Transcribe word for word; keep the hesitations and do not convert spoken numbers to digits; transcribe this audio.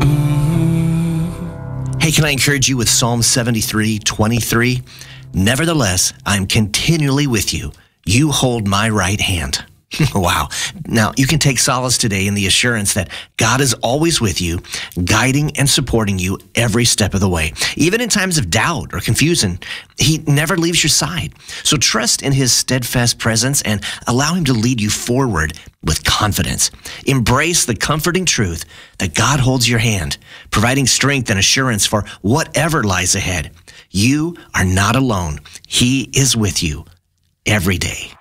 Hey, can I encourage you with Psalm seventy-three twenty-three? Nevertheless, I'm continually with you. You hold my right hand. Wow. Now, you can take solace today in the assurance that God is always with you, guiding and supporting you every step of the way. Even in times of doubt or confusion, he never leaves your side. So trust in his steadfast presence and allow him to lead you forward with confidence. Embrace the comforting truth that God holds your hand, providing strength and assurance for whatever lies ahead. You are not alone. He is with you every day.